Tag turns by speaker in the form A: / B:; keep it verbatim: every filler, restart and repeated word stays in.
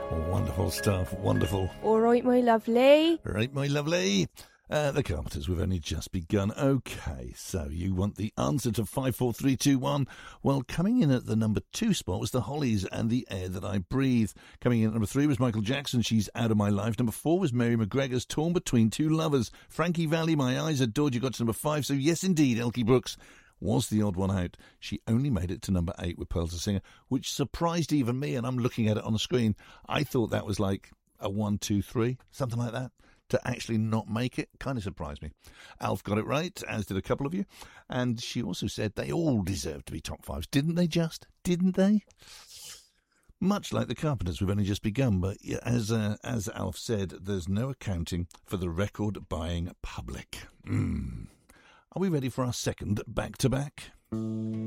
A: Wonderful stuff, wonderful.
B: All right, my lovely.
A: Right, my lovely. Uh, the Carpenters, we've only just begun. OK, so you want the answer to five four three two one? Well, coming in at the number two spot was the Hollies and The Air That I Breathe. Coming in at number three was Michael Jackson, She's Out of My Life. Number four was Mary McGregor's Torn Between Two Lovers. Frankie Valli, My Eyes Adored You got to number five. So yes, indeed, Elkie Brooks was the odd one out. She only made it to number eight with Pearls of Singer, which surprised even me, and I'm looking at it on the screen. I thought that was like a one, two, three, something like that. To actually not make it kind of surprised me. Alf got it right, as did a couple of you. And she also said they all deserved to be top fives. Didn't they just? Didn't they? Much like the Carpenters, we've only just begun. But as uh, as Alf said, there's no accounting for the record-buying public. Mm. Are we ready for our second back-to-back?